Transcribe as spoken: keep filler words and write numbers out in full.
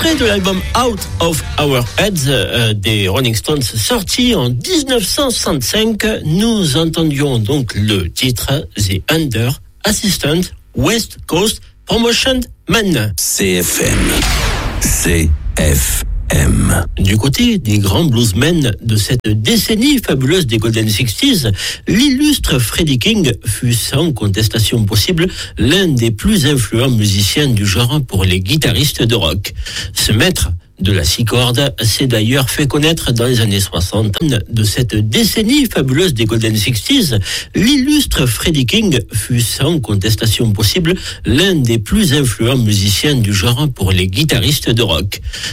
extrait de l'album Out of Our Heads euh, des Rolling Stones sorti en dix-neuf cent soixante-cinq. Nous entendions donc le titre The Under Assistant West Coast Promotion Man. C F M. C F M. Du côté des grands bluesmen de cette décennie fabuleuse des Golden Sixties, l'illustre Freddie King fut sans contestation possible l'un des plus influents musiciens du genre pour les guitaristes de rock. Ce maître de la six cordes s'est d'ailleurs fait connaître dans les années soixante. De cette décennie fabuleuse des Golden Sixties, l'illustre Freddie King fut sans contestation possible l'un des plus influents musiciens du genre pour les guitaristes de rock.